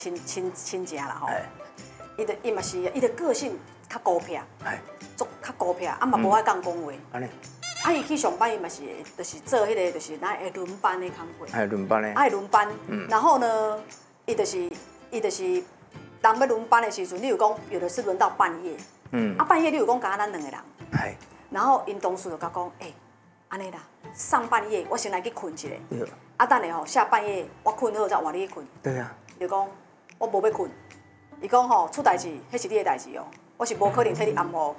亲家啦吼，伊嘛是伊的个性较孤僻，足较孤僻，啊嘛无爱讲话。 安尼。 啊，伊去上班，伊嘛是，就是做迄个，就是咱会轮班的工作。 轮班的。 会轮班。然后呢，伊就是，人要轮班的时阵，你有讲，有的是轮到半夜。半夜你有讲，甲咱两个人。然后因同事就甲讲，安尼啦，上半夜我先来去困一下。等下吼下半夜我困好再换你去困。 对啊。 就讲我无要困，伊讲吼出代志，迄是你的代志哦，我是无可能替你按摩。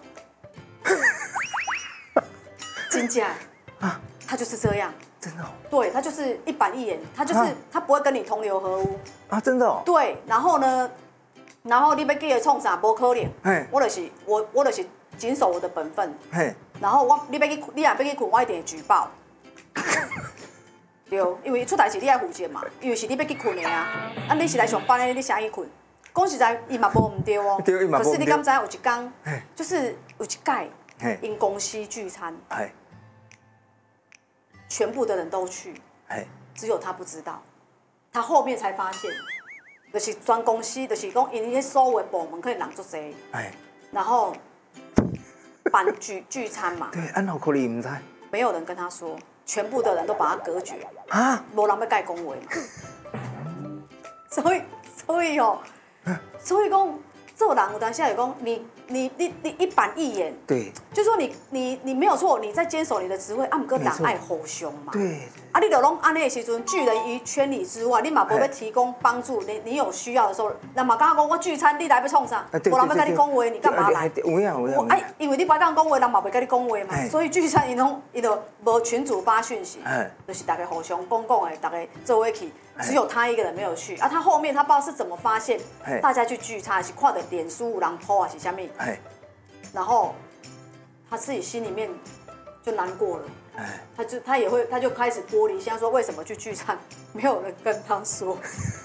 真假啊，他就是这样， 真的哦。 对他就是一板一眼，他不会跟你同流合污啊，真的哦。 对，然后呢，你要叫他创啥，无可能。我就是谨守我的本分。然后你也要去困，我一定会举报。对，因为出代志你爱负责嘛，因为是你要去困的啊。你是来上班的，你啥去困？讲实在，伊嘛无唔对哦。对，伊嘛无唔对。可是你敢知有一天，就是有一届，因公司聚餐。全部的人都去，只有他不知道。他后面才发现，就是全公司，就是讲因迄所有的部门可以人足济，然后办聚餐嘛。对， 安好可能唔知。 没有人跟他说，全部的人都把他隔绝啊，无人要盖恭维嘛。所以讲，做人有当下有讲，你一板一眼， 对， 就说你没有错，你在坚守你的职位，不过人爱互相嘛。 对。 你就拢安尼的时阵，拒人于千里之外，你嘛不会提供帮助，你有需要的时候，那嘛刚刚讲我聚餐，你来要创啥？无人要跟你讲话，你干嘛来？ 有影。 因为你不讲话，人嘛袂跟你讲话嘛，所以聚餐伊就无群主发讯息，就是大家互相讲的，大家做伙去，只有他一个人没有去。他后面他不知道是怎么发现大家去聚餐，是看到脸书有人 po 还是啥物，然后他自己心里面就难过了。他就开始玻璃心，说为什么去聚餐，没有人跟他说。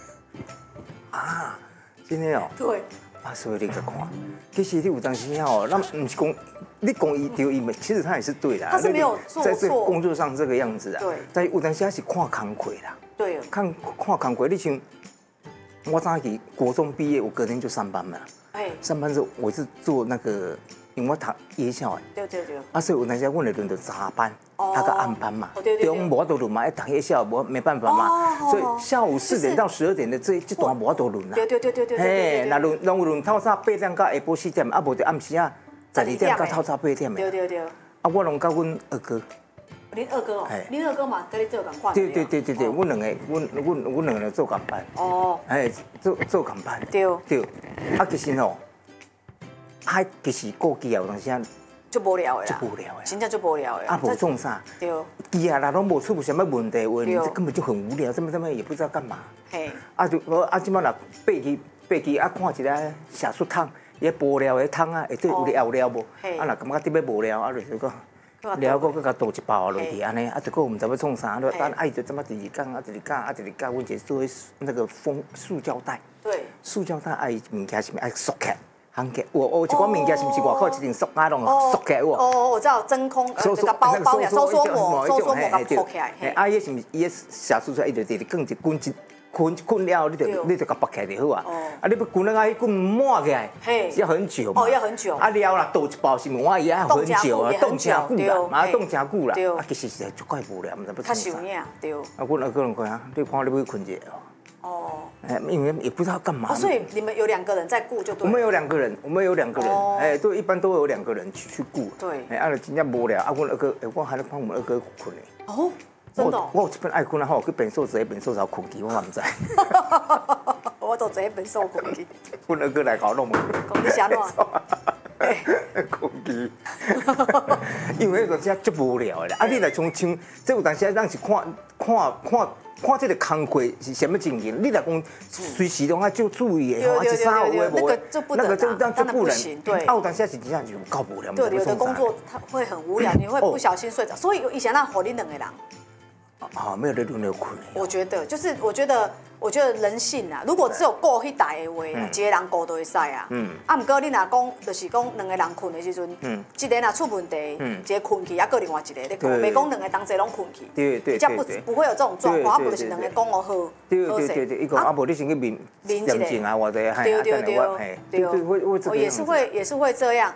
啊，真的哦。 对。 所以你去看，其实你有当时哦，咱不是讲你讲伊对伊，其实他也是对的。 他是没有做错。 在这工作上这个样子啊。 对。 但有当时是看工课啦。 对。 看工课，你像我早起国中毕业，我隔天就上班嘛。上班之后，我是做那个。因为我读夜校的，对。所以有当时我会轮到早班，个暗班嘛，中无法度轮嘛，读夜校没办法嘛，所以下午4点到12点的这段无法度轮啦。对。那轮透早8点到下晡4点，无就暗时啊12点到透早8点的。对。我拢甲阮二哥。 恁二哥哦？恁二哥嘛，跟你做同款。 对，阮两个做共班。做共班。对。其实吼。其实过期啊，有当时啊， 就无聊的啦， 就无聊的， 真正就无聊的。 无创啥？ 对。 期啊，拢无出什么问题，你这根本就很无聊，怎么也不知道干嘛。即摆若爬起看一个社畜汤，伊无聊的汤啊，有聊无？若感觉特别无聊，就是讲聊个甲倒一包落去安尼，就个唔知要创啥，就怎么一日讲，阮就做那个塑胶袋。对。塑胶袋物件是爱缩起。有一款物件是不是外口一定塑胶拢缩起来有？ 我知道真空这个包呀，收缩膜甲托起来。 伊是毋是伊写出出来，伊就直直滚一滚了，你就甲绑起来就好啊。你要滚那个滚满起来，要很久嘛。 要很久。 了啦，倒一包是我也要很久啊，冻真久啦，冻真久啦。其实是足怪无聊，毋知要创啥。较受影，对。阮二个人讲啊，你看你要困一下哦。因为也不知道干嘛。 所以你们有2个人在顾就对。 我们有2个人，对，一般都有2个人去顾。对。真正无聊，阮二哥，我还在帮我们二哥困呢。哦，真的。我有一本爱困啊，我去便所坐便所才困去，我嘛唔知。 我都坐便所困去。 阮二哥来搞弄嘛。 讲你啥弄？ 困去。因为个只足无聊的，你来像这有当时咱是看这个工课是什么情形，你来讲随时拢要就注意的，一三五的无，那个就不能。对。有当时是真正就够无聊。 对，有的工作它会很无聊，你会不小心睡着，所以以前让互恁2个人， 没有在轮流困。 我觉得人性啊，如果只有顾迄台的话，一个人顾就会使啊。啊，不过你若讲，就是讲两个人困的时阵，一个若出问题，一个困去，啊，搁另外一个咧顾，袂讲两个同齐拢困去，比较不会有这种状况。啊，无就是两个讲好好对，伊讲啊，无你先去面一下，我再对，也是会这样。